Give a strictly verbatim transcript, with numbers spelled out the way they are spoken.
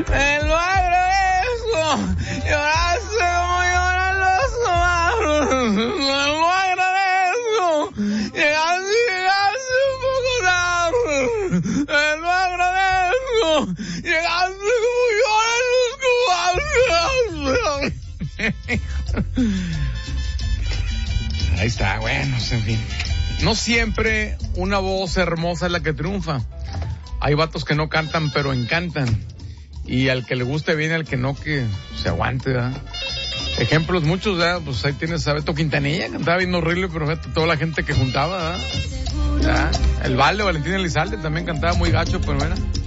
Me lo agradezco. Lloraste como lloran los humanos. Me lo agradezco. Llegaste, llegaste un poco tarde. Me lo agradezco. Llegaste como lloran los cubanos. Ahí está, bueno, en fin. No siempre una voz hermosa es la que triunfa. Hay vatos que no cantan, pero encantan. Y al que le guste bien, al que no, que se aguante, ¿verdad? Ejemplos muchos, ¿verdad? Pues ahí tienes a Beto Quintanilla, cantaba bien horrible, pero fíjate toda la gente que juntaba, ¿verdad? ¿verdad? El Vale, Valentín Elizalde, también cantaba muy gacho, pero mira.